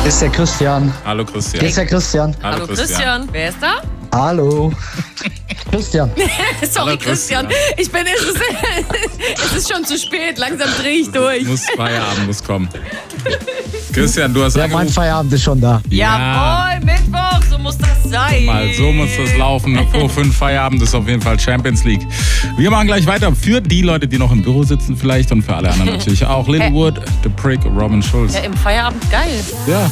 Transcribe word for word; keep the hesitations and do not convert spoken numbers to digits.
Das ist der Christian. Hallo Christian. Das ist der Christian. Hallo, Hallo Christian. Christian. Wer ist da? Hallo. Christian. Sorry, Hallo, Christian. Christian. Ich bin, es ist, es ist schon zu spät. Langsam drehe ich durch. Muss Feierabend, muss kommen. Christian, du hast Ja, mein Feierabend ist schon da. Ja. Jawohl, Mittwoch, so muss das sein. Mal, so muss das laufen. Vor fünf Feierabend ist auf jeden Fall Champions League. Wir machen gleich weiter für die Leute, die noch im Büro sitzen vielleicht und für alle anderen natürlich auch. Linwood, The Prick, Robin Schulz. Ja, im Feierabend geil. Ja.